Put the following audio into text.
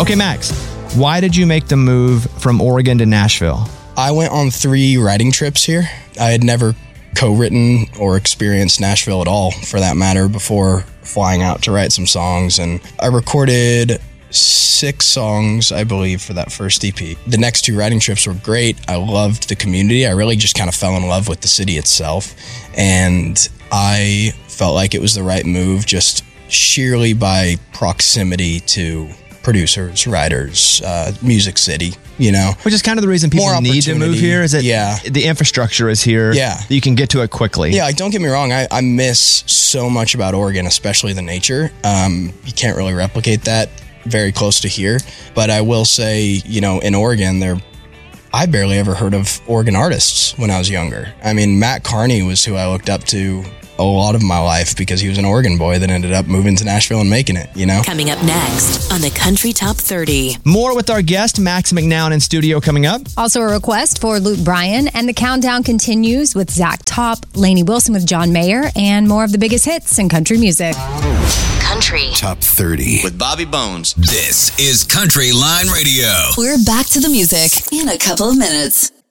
Okay, Max, why did you make the move from Oregon to Nashville? I went on 3 writing trips here. I had never co-written or experienced Nashville at all, for that matter, before flying out to write some songs. And I recorded 6 songs, I believe, for that first EP. The next 2 writing trips were great. I loved the community. I really just kind of fell in love with the city itself. And I felt like it was the right move just sheerly by proximity to producers, writers, Music City, Which is kind of the reason people need to move here, is that the infrastructure is here. Yeah. You can get to it quickly. Yeah, don't get me wrong. I miss so much about Oregon, especially the nature. You can't really replicate that very close to here. But I will say, in Oregon, I barely ever heard of Oregon artists when I was younger. I mean, Matt Carney was who I looked up to a lot of my life because he was an Oregon boy that ended up moving to Nashville and making it, Coming up next on the Country Top 30. More with our guest, Max McNown, in studio coming up. Also a request for Luke Bryan, and the countdown continues with Zach Top, Lainey Wilson with John Mayer, and more of the biggest hits in country music. Country Top 30 with Bobby Bones. This is Country Line Radio. We're back to the music in a couple of minutes.